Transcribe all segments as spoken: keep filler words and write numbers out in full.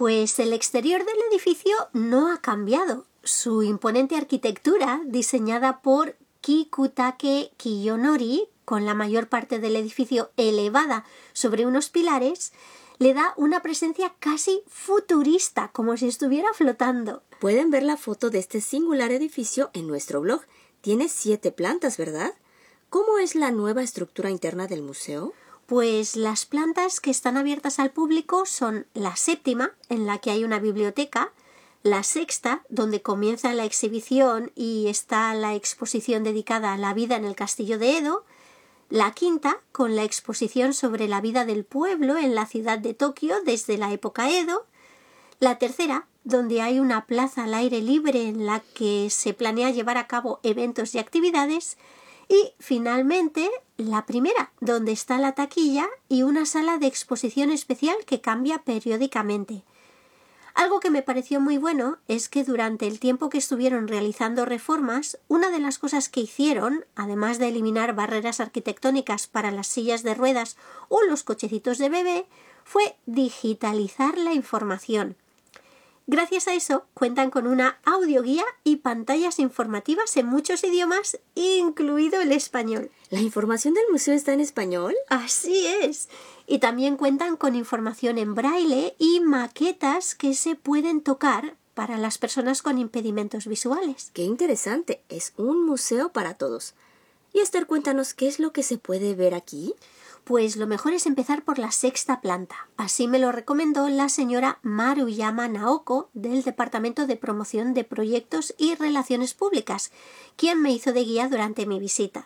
Pues el exterior del edificio no ha cambiado. Su imponente arquitectura, diseñada por Kikutake Kiyonori, con la mayor parte del edificio elevada sobre unos pilares, le da una presencia casi futurista, como si estuviera flotando. Pueden ver la foto de este singular edificio en nuestro blog. Tiene siete plantas, ¿verdad? ¿Cómo es la nueva estructura interna del museo? Pues las plantas que están abiertas al público son la séptima, en la que hay una biblioteca, la sexta, donde comienza la exhibición y está la exposición dedicada a la vida en el castillo de Edo, la quinta, con la exposición sobre la vida del pueblo en la ciudad de Tokio desde la época Edo, la tercera, donde hay una plaza al aire libre en la que se planea llevar a cabo eventos y actividades, y finalmente la primera, donde está la taquilla y una sala de exposición especial que cambia periódicamente. Algo que me pareció muy bueno es que durante el tiempo que estuvieron realizando reformas, una de las cosas que hicieron, además de eliminar barreras arquitectónicas para las sillas de ruedas o los cochecitos de bebé, fue digitalizar la información. Gracias a eso cuentan con una audioguía y pantallas informativas en muchos idiomas, incluido el español. ¿La información del museo está en español? Así es. Y también cuentan con información en braille y maquetas que se pueden tocar para las personas con impedimentos visuales. ¡Qué interesante! Es un museo para todos. Y Esther, cuéntanos, ¿qué es lo que se puede ver aquí? Pues lo mejor es empezar por la sexta planta. Así me lo recomendó la señora Maruyama Naoko del Departamento de Promoción de Proyectos y Relaciones Públicas, quien me hizo de guía durante mi visita.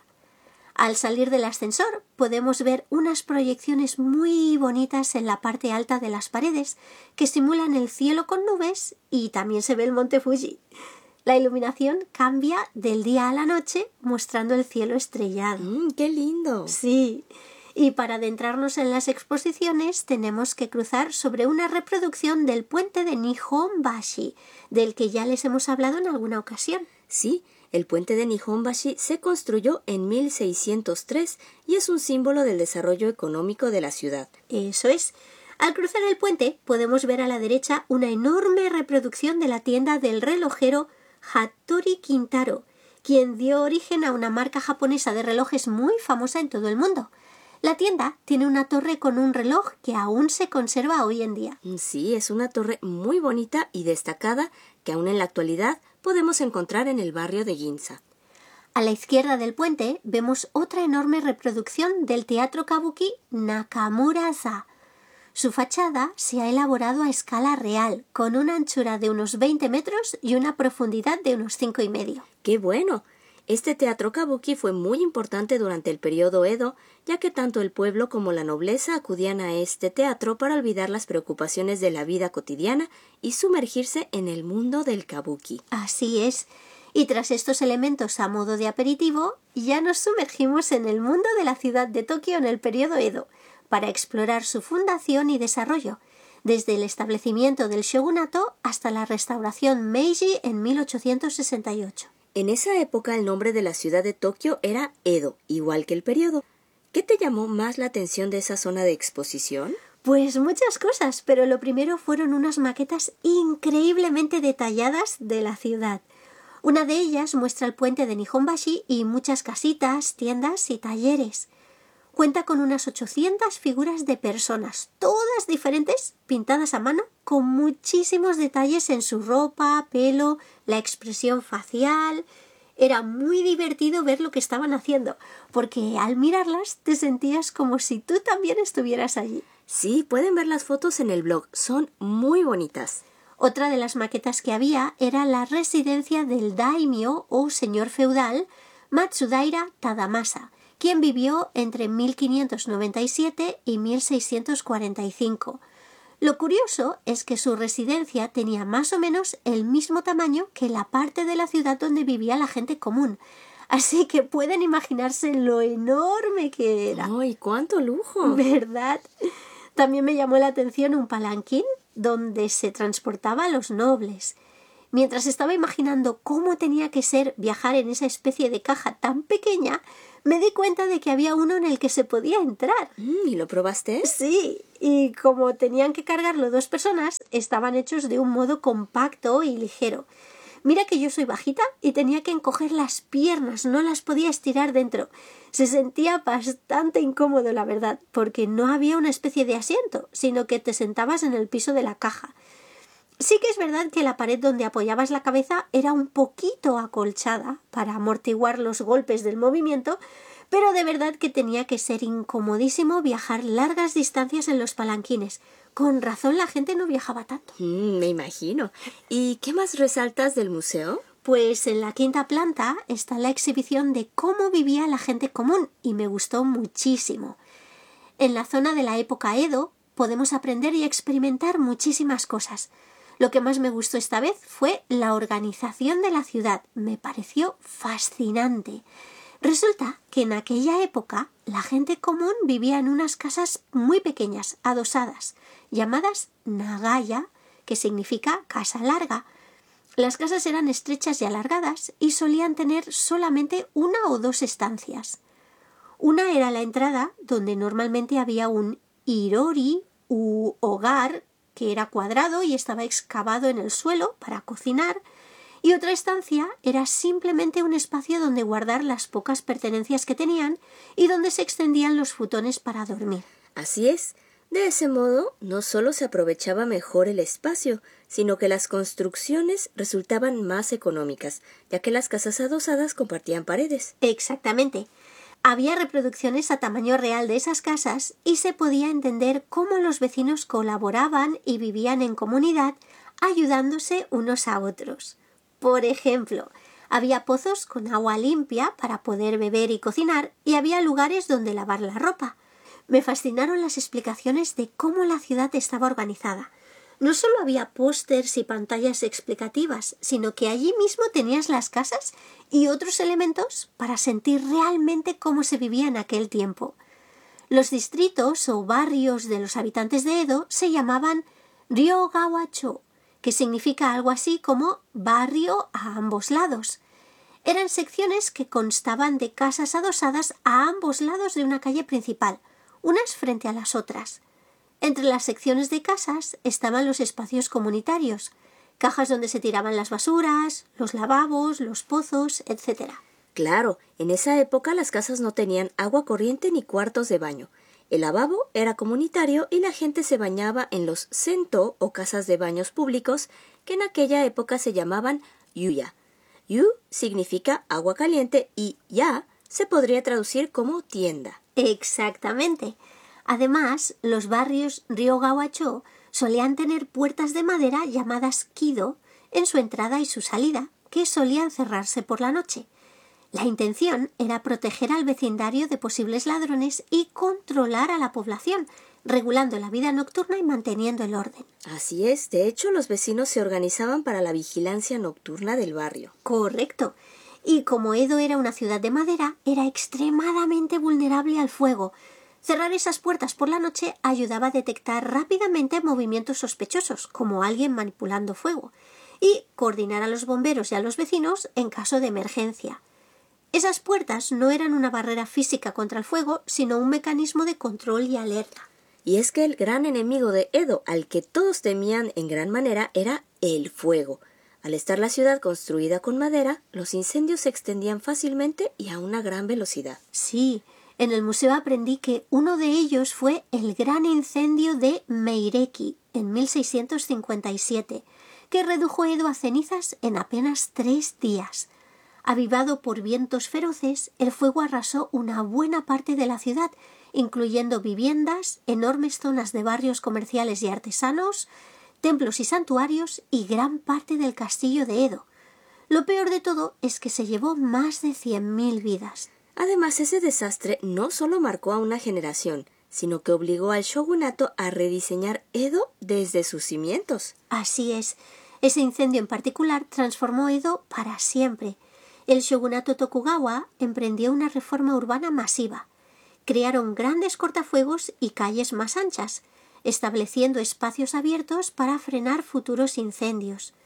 Al salir del ascensor podemos ver unas proyecciones muy bonitas en la parte alta de las paredes que simulan el cielo con nubes y también se ve el monte Fuji. La iluminación cambia del día a la noche mostrando el cielo estrellado. Mm, ¡qué lindo! Sí. Y para adentrarnos en las exposiciones tenemos que cruzar sobre una reproducción del puente de Nihonbashi, del que ya les hemos hablado en alguna ocasión. Sí, el puente de Nihonbashi se construyó en mil seiscientos tres y es un símbolo del desarrollo económico de la ciudad. Eso es. Al cruzar el puente podemos ver a la derecha una enorme reproducción de la tienda del relojero Hattori Kintaro, quien dio origen a una marca japonesa de relojes muy famosa en todo el mundo. La tienda tiene una torre con un reloj que aún se conserva hoy en día. Sí, es una torre muy bonita y destacada que aún en la actualidad podemos encontrar en el barrio de Ginza. A la izquierda del puente vemos otra enorme reproducción del teatro kabuki Nakamura-za. Su fachada se ha elaborado a escala real, con una anchura de unos veinte metros y una profundidad de unos cinco y medio. ¡Qué bueno! Este teatro kabuki fue muy importante durante el periodo Edo, ya que tanto el pueblo como la nobleza acudían a este teatro para olvidar las preocupaciones de la vida cotidiana y sumergirse en el mundo del kabuki. Así es. Y tras estos elementos a modo de aperitivo, ya nos sumergimos en el mundo de la ciudad de Tokio en el periodo Edo, para explorar su fundación y desarrollo, desde el establecimiento del shogunato hasta la restauración Meiji en mil ochocientos sesenta y ocho. En esa época el nombre de la ciudad de Tokio era Edo, igual que el periodo. ¿Qué te llamó más la atención de esa zona de exposición? Pues muchas cosas, pero lo primero fueron unas maquetas increíblemente detalladas de la ciudad. Una de ellas muestra el puente de Nihonbashi y muchas casitas, tiendas y talleres. Cuenta con unas ochocientas figuras de personas, todas diferentes, pintadas a mano, con muchísimos detalles en su ropa, pelo, la expresión facial. Era muy divertido ver lo que estaban haciendo, porque al mirarlas te sentías como si tú también estuvieras allí. Sí, pueden ver las fotos en el blog, son muy bonitas. Otra de las maquetas que había era la residencia del daimyo o señor feudal Matsudaira Tadamasa, quien vivió entre mil quinientos noventa y siete y mil seiscientos cuarenta y cinco. Lo curioso es que su residencia tenía más o menos el mismo tamaño que la parte de la ciudad donde vivía la gente común, así que pueden imaginarse lo enorme que era. ¡Ay, cuánto lujo! ¿Verdad? También me llamó la atención un palanquín donde se transportaba a los nobles. Mientras estaba imaginando cómo tenía que ser viajar en esa especie de caja tan pequeña, me di cuenta de que había uno en el que se podía entrar. Mm, ¿Y lo probaste? Sí, y como tenían que cargarlo dos personas, estaban hechos de un modo compacto y ligero. Mira que yo soy bajita y tenía que encoger las piernas, no las podía estirar dentro. Se sentía bastante incómodo, la verdad, porque no había una especie de asiento, sino que te sentabas en el piso de la caja. Sí que es verdad que la pared donde apoyabas la cabeza era un poquito acolchada para amortiguar los golpes del movimiento, pero de verdad que tenía que ser incomodísimo viajar largas distancias en los palanquines. Con razón la gente no viajaba tanto. Mm, me imagino. ¿Y qué más resaltas del museo? Pues en la quinta planta está la exhibición de cómo vivía la gente común y me gustó muchísimo. En la zona de la época Edo podemos aprender y experimentar muchísimas cosas. Lo que más me gustó esta vez fue la organización de la ciudad. Me pareció fascinante. Resulta que en aquella época la gente común vivía en unas casas muy pequeñas, adosadas, llamadas nagaya, que significa casa larga. Las casas eran estrechas y alargadas y solían tener solamente una o dos estancias. Una era la entrada, donde normalmente había un irori u hogar, que era cuadrado y estaba excavado en el suelo para cocinar, y otra estancia era simplemente un espacio donde guardar las pocas pertenencias que tenían y donde se extendían los futones para dormir. Así es. De ese modo, no solo se aprovechaba mejor el espacio, sino que las construcciones resultaban más económicas, ya que las casas adosadas compartían paredes. Exactamente. Había reproducciones a tamaño real de esas casas y se podía entender cómo los vecinos colaboraban y vivían en comunidad, ayudándose unos a otros. Por ejemplo, había pozos con agua limpia para poder beber y cocinar y había lugares donde lavar la ropa. Me fascinaron las explicaciones de cómo la ciudad estaba organizada. No solo había pósters y pantallas explicativas, sino que allí mismo tenías las casas y otros elementos para sentir realmente cómo se vivía en aquel tiempo. Los distritos o barrios de los habitantes de Edo se llamaban Ryogawa-cho, que significa algo así como barrio a ambos lados. Eran secciones que constaban de casas adosadas a ambos lados de una calle principal, unas frente a las otras. Entre las secciones de casas estaban los espacios comunitarios, cajas donde se tiraban las basuras, los lavabos, los pozos, etcétera. Claro, en esa época las casas no tenían agua corriente ni cuartos de baño. El lavabo era comunitario y la gente se bañaba en los sento o casas de baños públicos, que en aquella época se llamaban yuya. Yu significa agua caliente y ya se podría traducir como tienda. Exactamente. Además, los barrios Ryogawa-cho solían tener puertas de madera llamadas kido en su entrada y su salida, que solían cerrarse por la noche. La intención era proteger al vecindario de posibles ladrones y controlar a la población, regulando la vida nocturna y manteniendo el orden. Así es, de hecho los vecinos se organizaban para la vigilancia nocturna del barrio. Correcto. Y como Edo era una ciudad de madera, era extremadamente vulnerable al fuego. Cerrar esas puertas por la noche ayudaba a detectar rápidamente movimientos sospechosos, como alguien manipulando fuego, y coordinar a los bomberos y a los vecinos en caso de emergencia. Esas puertas no eran una barrera física contra el fuego, sino un mecanismo de control y alerta. Y es que el gran enemigo de Edo, al que todos temían en gran manera, era el fuego. Al estar la ciudad construida con madera, los incendios se extendían fácilmente y a una gran velocidad. Sí, en el museo aprendí que uno de ellos fue el gran incendio de Meireki en mil seiscientos cincuenta y siete, que redujo Edo a cenizas en apenas tres días. Avivado por vientos feroces, el fuego arrasó una buena parte de la ciudad, incluyendo viviendas, enormes zonas de barrios comerciales y artesanos, templos y santuarios y gran parte del castillo de Edo. Lo peor de todo es que se llevó más de cien mil vidas. Además, ese desastre no solo marcó a una generación, sino que obligó al shogunato a rediseñar Edo desde sus cimientos. Así es. Ese incendio en particular transformó Edo para siempre. El shogunato Tokugawa emprendió una reforma urbana masiva. Crearon grandes cortafuegos y calles más anchas, estableciendo espacios abiertos para frenar futuros incendios.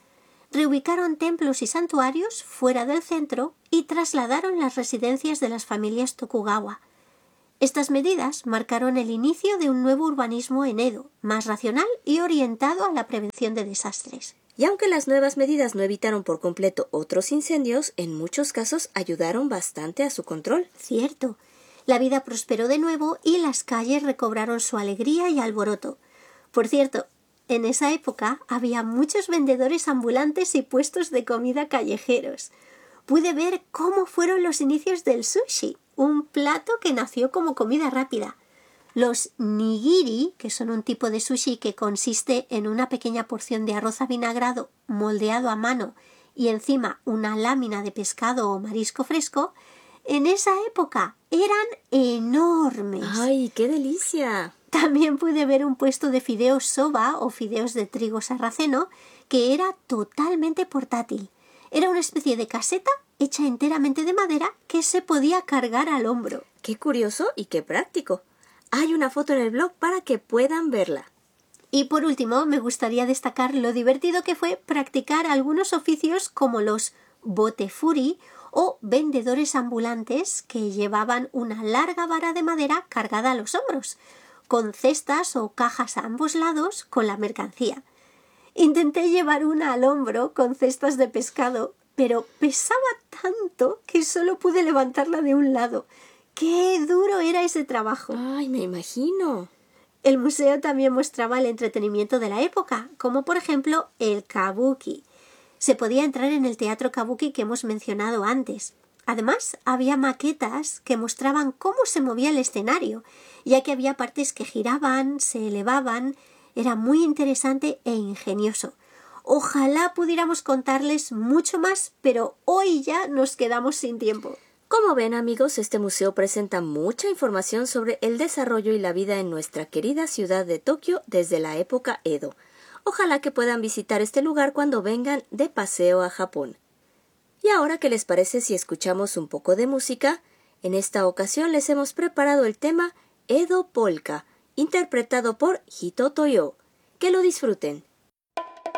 reubicaron templos y santuarios fuera del centro y trasladaron las residencias de las familias Tokugawa. Estas medidas marcaron el inicio de un nuevo urbanismo en Edo, más racional y orientado a la prevención de desastres. Y aunque las nuevas medidas no evitaron por completo otros incendios, en muchos casos ayudaron bastante a su control. Cierto. La vida prosperó de nuevo y las calles recobraron su alegría y alboroto. Por cierto, en esa época había muchos vendedores ambulantes y puestos de comida callejeros. Pude ver cómo fueron los inicios del sushi, un plato que nació como comida rápida. Los nigiri, que son un tipo de sushi que consiste en una pequeña porción de arroz avinagrado moldeado a mano y encima una lámina de pescado o marisco fresco, en esa época eran enormes. ¡Ay, qué delicia! También pude ver un puesto de fideos soba o fideos de trigo sarraceno que era totalmente portátil. Era una especie de caseta hecha enteramente de madera que se podía cargar al hombro. ¡Qué curioso y qué práctico! Hay una foto en el blog para que puedan verla. Y por último, me gustaría destacar lo divertido que fue practicar algunos oficios como los botefuri o vendedores ambulantes que llevaban una larga vara de madera cargada a los hombros, con cestas o cajas a ambos lados con la mercancía. Intenté llevar una al hombro con cestas de pescado, pero pesaba tanto que solo pude levantarla de un lado. ¡Qué duro era ese trabajo! ¡Ay, me imagino! El museo también mostraba el entretenimiento de la época, como por ejemplo el kabuki. Se podía entrar en el teatro kabuki que hemos mencionado antes. Además, había maquetas que mostraban cómo se movía el escenario, ya que había partes que giraban, se elevaban. Era muy interesante e ingenioso. Ojalá pudiéramos contarles mucho más, pero hoy ya nos quedamos sin tiempo. Como ven, amigos, este museo presenta mucha información sobre el desarrollo y la vida en nuestra querida ciudad de Tokio desde la época Edo. Ojalá que puedan visitar este lugar cuando vengan de paseo a Japón. Y ahora, ¿qué les parece si escuchamos un poco de música? En esta ocasión les hemos preparado el tema Edo Polka, interpretado por Hito Toyo. Que lo disfruten.